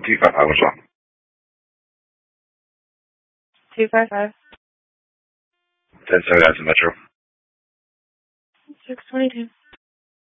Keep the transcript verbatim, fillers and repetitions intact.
two five five, what's wrong? two five five. ten seven, that's the Metro. six twenty-two.